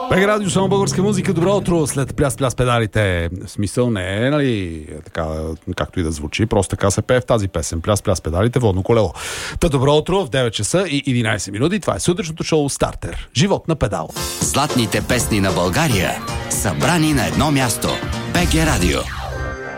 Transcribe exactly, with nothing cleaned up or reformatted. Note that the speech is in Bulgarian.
БГ Радио, само българска музика. Добро утро след пляс, пляс педалите. Смисъл не е, нали, така, както и да звучи. Просто така се пее в тази песен. Пляс, пляс педалите, водно колело. Та добро утро в девет часа и единайсет минути. Това е сутрешното шоу Стартер. Живот на педал. Златните песни на България, събрани на едно място. БГ Радио.